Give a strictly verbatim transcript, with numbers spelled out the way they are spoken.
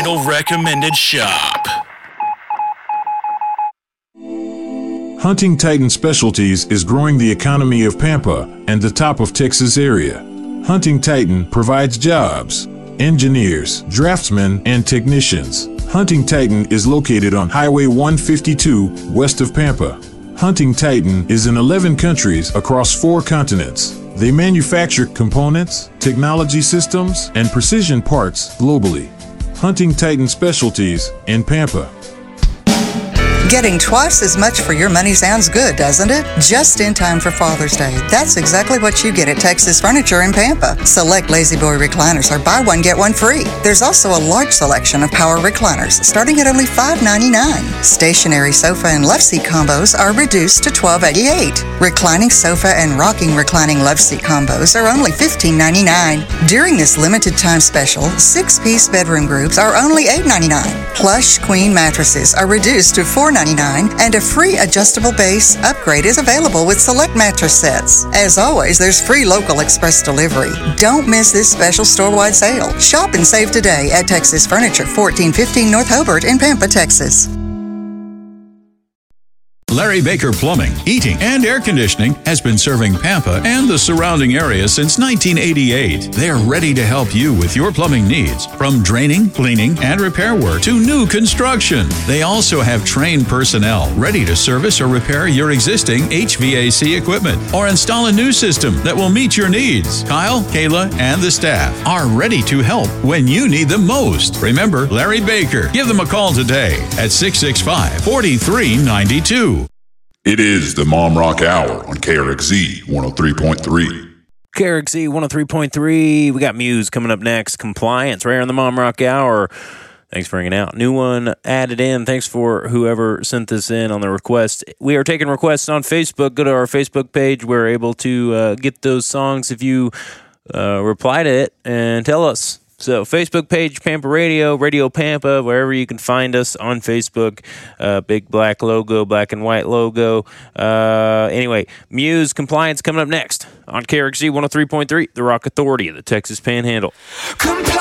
Panhandle recommended shop. Hunting Titan Specialties is growing the economy of Pampa and the top of Texas area. Hunting Titan provides jobs, engineers, draftsmen, and technicians. Hunting Titan is located on Highway one fifty-two, west of Pampa. Hunting Titan is in eleven countries across four continents. They manufacture components, technology systems, and precision parts globally. Hunting Titan Specialties in Pampa. Getting twice as much for your money sounds good, doesn't it? Just in time for Father's Day. That's exactly what you get at Texas Furniture in Pampa. Select Lazy Boy recliners are buy one, get one free. There's also a large selection of power recliners, starting at only five ninety-nine. Stationary sofa and love seat combos are reduced to twelve eighty-eight. Reclining sofa and rocking reclining love seat combos are only fifteen ninety-nine. During this limited time special, six-piece bedroom groups are only eight ninety-nine. Plush queen mattresses are reduced to four ninety-nine, and a free adjustable base upgrade is available with select mattress sets. As always, there's free local express delivery. Don't miss this special store-wide sale. Shop and save today at Texas Furniture, fourteen fifteen North Hobart in Pampa, Texas. Larry Baker Plumbing, Heating, and Air Conditioning has been serving Pampa and the surrounding area since nineteen eighty-eight. They are ready to help you with your plumbing needs, from draining, cleaning, and repair work to new construction. They also have trained personnel ready to service or repair your existing H V A C equipment or install a new system that will meet your needs. Kyle, Kayla, and the staff are ready to help when you need them most. Remember Larry Baker. Give them a call today at six six five, four three nine two. It is the Mom Rock Hour on K R X Z one oh three point three. K R X Z one oh three point three. We got Muse coming up next. Compliance, right here on the Mom Rock Hour. Thanks for hanging out. New one added in. Thanks for whoever sent this in on the request. We are taking requests on Facebook. Go to our Facebook page. We're able to uh, get those songs if you uh, reply to it and tell us. So, Facebook page, Pampa Radio, Radio Pampa, wherever you can find us on Facebook. Uh, big black logo, black and white logo. Uh, anyway, Muse Compliance coming up next on K R X Z one oh three point three, the Rock Authority of the Texas Panhandle. Compliance.